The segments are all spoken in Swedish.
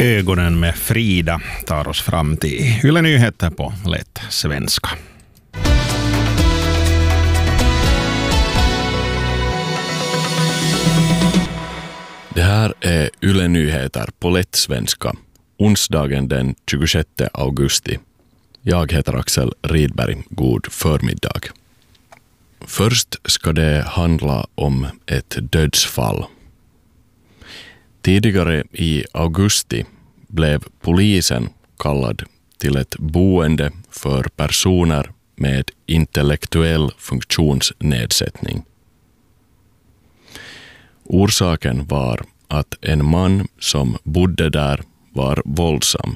Ögonen med Frida tar oss fram till Yle Nyheter på lätt svenska. Det här är Yle Nyheter på lätt svenska, onsdagen den 26 augusti. Jag heter Axel Rydberg. God förmiddag. Först ska det handla om ett dödsfall. Tidigare i augusti blev polisen kallad till ett boende för personer med intellektuell funktionsnedsättning. Orsaken var att en man som bodde där var våldsam.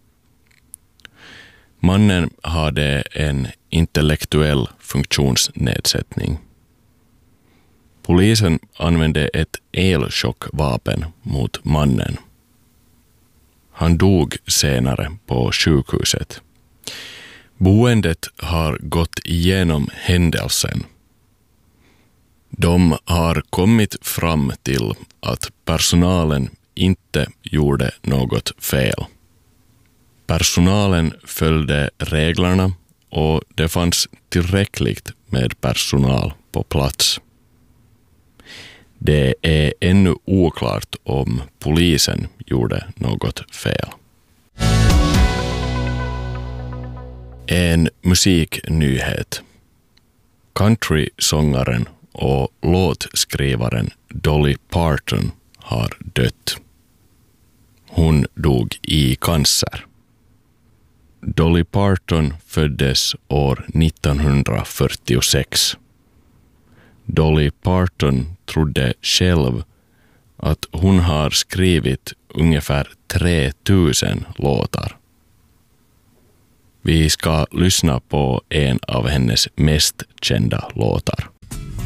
Mannen hade en intellektuell funktionsnedsättning. Polisen använde ett elchockvapen mot mannen. Han dog senare på sjukhuset. Boendet har gått igenom händelsen. De har kommit fram till att personalen inte gjorde något fel. Personalen följde reglerna och det fanns tillräckligt med personal på plats. Det är ännu oklart om polisen gjorde något fel. En musiknyhet. Countrysångaren och låtskrivaren Dolly Parton har dött. Hon dog i cancer. Dolly Parton föddes år 1946. Dolly Parton trodde själv att hon har skrivit ungefär 3000 låtar. Vi ska lyssna på en av hennes mest kända låtar.